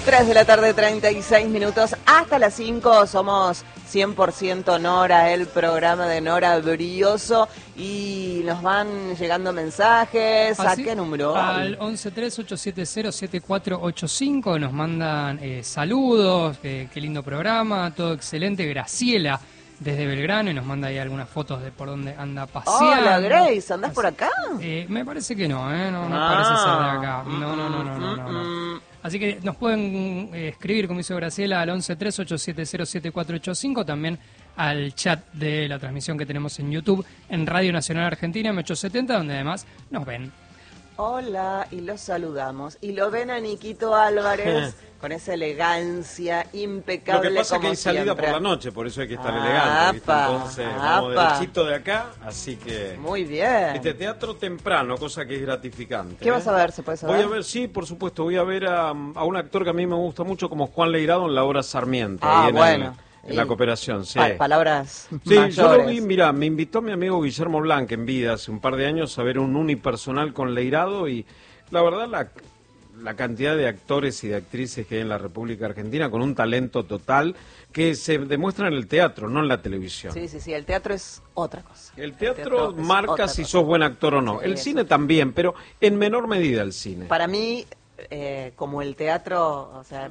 3 de la tarde, 36 minutos. Hasta las 5 somos 100% Nora, el programa de Nora Brioso. Y nos van llegando mensajes. ¿A qué número? Al 1138707485 nos mandan saludos, qué lindo programa, todo excelente. Graciela desde Belgrano y nos manda ahí algunas fotos de por dónde anda paseando. Hola Grace, ¿andás por acá? Me parece que no, no parece ser de acá. No. Así que nos pueden escribir, como hizo Graciela, al 1138707485, también al chat de la transmisión que tenemos en YouTube, en Radio Nacional Argentina, M870, donde además nos ven. Hola, y los saludamos. Y lo ven a Niquito Álvarez con esa elegancia impecable. Lo que pasa es que hay salida siempre por la noche, por eso hay que estar elegante, ¿viste? Entonces vamos derechito de acá, así que... Muy bien. Este teatro temprano, cosa que es gratificante. ¿Qué vas a ver? ¿Se puede saber? Voy a ver, sí, por supuesto, voy a ver a un actor que a mí me gusta mucho, como Juan Leirado en la obra Sarmiento. Ahí en la Cooperación, sí. Palabras sí, mayores. Yo lo vi, mirá, me invitó mi amigo Guillermo Blanc en vida hace un par de años a ver un unipersonal con Leirado y la verdad la cantidad de actores y de actrices que hay en la República Argentina con un talento total que se demuestra en el teatro, no en la televisión. Sí, el teatro es otra cosa. El teatro marca si sos buen actor o no. Sí, el cine también, pero en menor medida el cine. Para mí... como el teatro, o sea,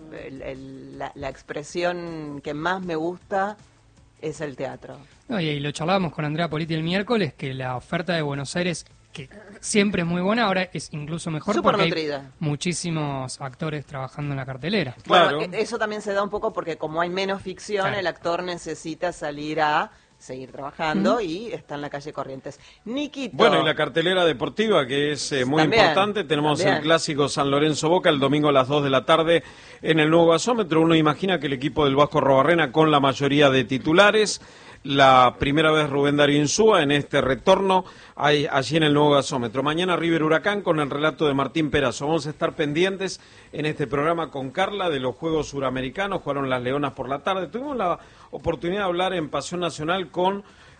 la expresión que más me gusta es el teatro. No, y lo charlábamos con Andrea Politi el miércoles, que la oferta de Buenos Aires, que siempre es muy buena, ahora es incluso mejor. Súper porque nutrida. Hay muchísimos actores trabajando en la cartelera. Bueno, claro. Eso también se da un poco porque como hay menos ficción, claro, el actor necesita salir a seguir trabajando y está en la calle Corrientes. Niquito. Bueno, y la cartelera deportiva que es muy importante. Tenemos el clásico San Lorenzo Boca el domingo a las 2 de la tarde en el nuevo gasómetro. Uno imagina que el equipo del Vasco Arrobarrena con la mayoría de titulares. La primera vez Rubén Darío Insúa en este retorno allí en el nuevo gasómetro. Mañana River Huracán con el relato de Martín Perazo. Vamos a estar pendientes en este programa con Carla de los Juegos Suramericanos. Jugaron las Leonas por la tarde. Tuvimos la oportunidad de hablar en Pasión Nacional con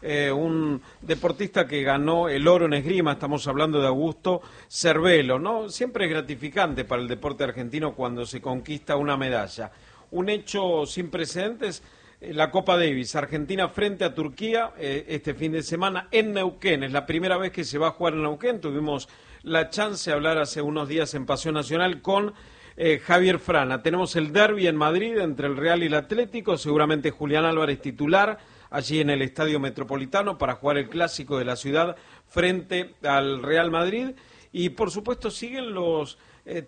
un deportista que ganó el oro en esgrima. Estamos hablando de Augusto Cervelo, ¿no? Siempre es gratificante para el deporte argentino cuando se conquista una medalla. Un hecho sin precedentes. La Copa Davis, Argentina frente a Turquía este fin de semana en Neuquén. Es la primera vez que se va a jugar en Neuquén. Tuvimos la chance de hablar hace unos días en Pasión Nacional con Javier Frana. Tenemos el derbi en Madrid entre el Real y el Atlético. Seguramente Julián Álvarez titular allí en el Estadio Metropolitano para jugar el clásico de la ciudad frente al Real Madrid. Y por supuesto siguen los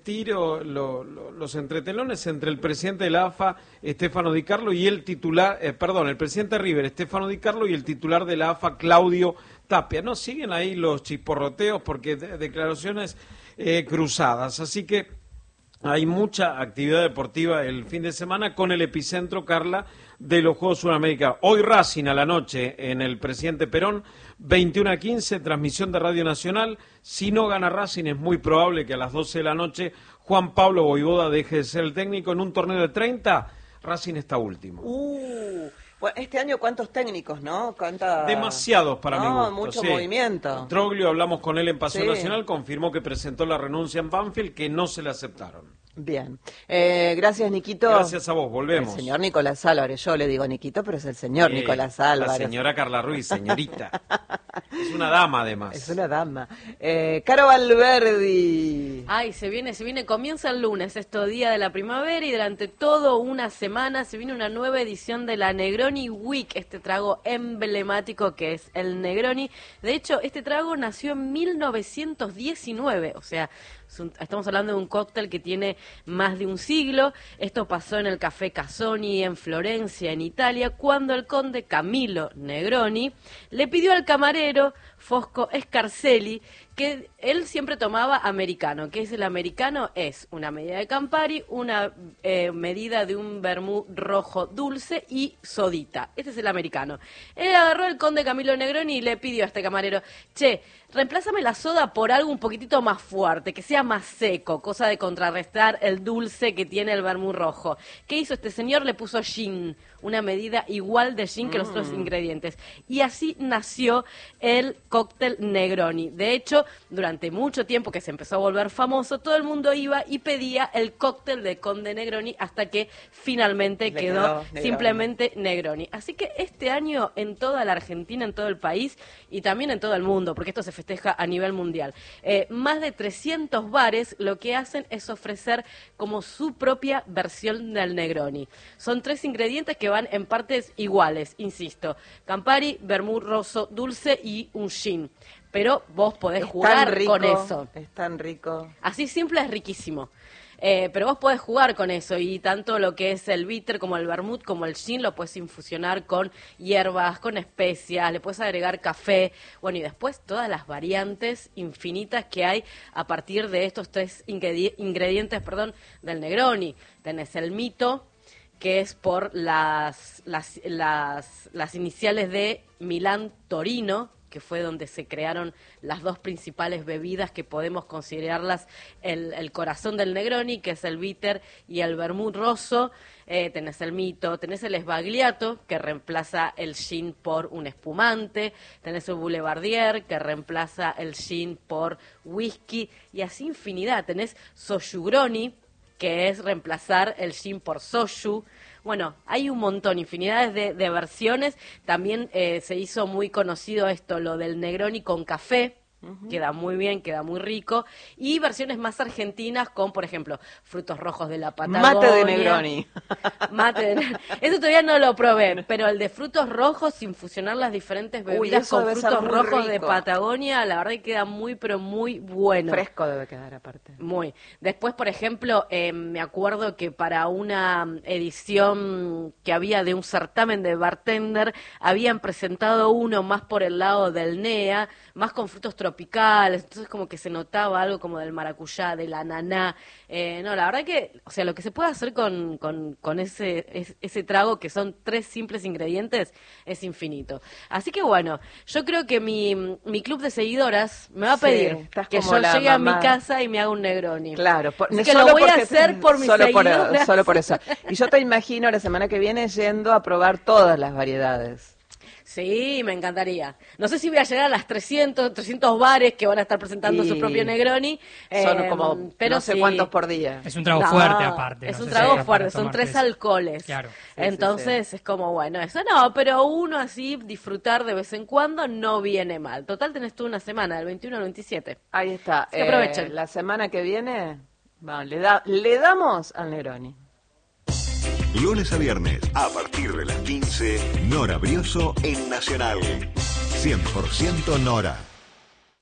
los entretelones entre el presidente de la AFA, Stefano Di Carlo, y el titular, el presidente de River, Stefano Di Carlo, y el titular de la AFA, Claudio Tapia. No siguen ahí los chisporroteos porque declaraciones cruzadas. Así que hay mucha actividad deportiva el fin de semana con el epicentro, Carla, de los Juegos Sudamericanos. Hoy Racing a la noche en el Presidente Perón, 21:15, transmisión de Radio Nacional. Si no gana Racing es muy probable que a las 12 de la noche Juan Pablo Vojvoda deje de ser el técnico. En un torneo de 30, Racing está último. Bueno, este año cuántos técnicos, ¿no? Demasiados para mi gusto. Mucho movimiento. Troglio, hablamos con él en Pasión Nacional, confirmó que presentó la renuncia en Banfield, que no se le aceptaron. Bien. Gracias, Niquito. Gracias a vos, volvemos. El señor Nicolás Álvarez, yo le digo Niquito, pero es el señor Nicolás Álvarez. La señora Carla Ruiz, señorita. Es una dama, además. Es una dama. Caro Valverdi. Ay, se viene, comienza el lunes, día de la primavera, y durante toda una semana se viene una nueva edición de la Negroni Week, este trago emblemático que es el Negroni. De hecho, este trago nació en 1919, o sea, estamos hablando de un cóctel que tiene más de un siglo. Esto pasó en el Café Casoni en Florencia, en Italia, cuando el conde Camillo Negroni le pidió al camarero Fosco Scarselli que él siempre tomaba americano. ¿Qué es el americano? Es una medida de Campari, una medida de un vermú rojo dulce y sodita. Este es el americano. Él agarró el conde Camillo Negroni y le pidió a este camarero: che, reemplázame la soda por algo un poquitito más fuerte, que sea más seco, cosa de contrarrestar el dulce que tiene el vermú rojo. ¿Qué hizo este señor? Le puso gin, una medida igual de gin que los otros ingredientes. Y así nació el cóctel Negroni. De hecho, durante mucho tiempo que se empezó a volver famoso, todo el mundo iba y pedía el cóctel de Conde Negroni hasta que finalmente quedó simplemente Negroni. Así que este año en toda la Argentina, en todo el país y también en todo el mundo, porque esto se festeja a nivel mundial, más de 300 bares lo que hacen es ofrecer como su propia versión del Negroni. Son 3 ingredientes que van en partes iguales, insisto: Campari, vermut rosso dulce y un gin. Pero vos podés jugar con eso. Es tan rico. Así simple, es riquísimo. Pero vos podés jugar con eso, y tanto lo que es el bitter como el vermut como el gin lo puedes infusionar con hierbas, con especias, le puedes agregar café, bueno, y después todas las variantes infinitas que hay a partir de estos 3 ingredientes, del Negroni. Tenés el mito, que es por las iniciales de Milán Torino, que fue donde se crearon las 2 principales bebidas que podemos considerarlas el corazón del Negroni, que es el bitter y el vermut rosso. Tenés el mito, tenés el sbagliato, que reemplaza el gin por un espumante, tenés el boulevardier, que reemplaza el gin por whisky, y así infinidad. Tenés sojugroni, que es reemplazar el gin por soju. Bueno, hay un montón, infinidades de versiones. También se hizo muy conocido lo del Negroni con café. Queda muy bien, queda muy rico. Y versiones más argentinas con, por ejemplo, frutos rojos de la Patagonia. Mate de Negroni. Eso todavía no lo probé, pero el de frutos rojos, sin fusionar las diferentes bebidas con frutos rojos de Patagonia, la verdad que queda muy, pero muy bueno. Fresco debe quedar aparte. Muy. Después, por ejemplo, me acuerdo que para una edición que había de un certamen de bartender, habían presentado uno más por el lado del NEA, más con frutos tropicales, entonces como que se notaba algo como del maracuyá, del ananá. No, la verdad que, o sea, lo que se puede hacer con ese trago, que son 3 simples ingredientes, es infinito. Así que bueno, yo creo que mi club de seguidoras me va a pedir que yo llegue a mi casa y me haga un Negroni. Claro, que lo voy a hacer por mis seguidoras. Solo por eso. Y yo te imagino la semana que viene yendo a probar todas las variedades. Sí, me encantaría. No sé si voy a llegar a las 300 bares que van a estar presentando su propio Negroni. Son como pero no sé cuántos por día. Es un trago fuerte aparte. Es un trago fuerte, son 3 alcoholes. Claro. Entonces es como, bueno, eso no, pero uno así disfrutar de vez en cuando no viene mal. Total, tenés tú una semana, del 21 al 27. Ahí está. Así que aprovechen. La semana que viene, le damos al Negroni. Lunes a viernes, a partir de las 15, Nora Brioso en Nacional. 100% Nora.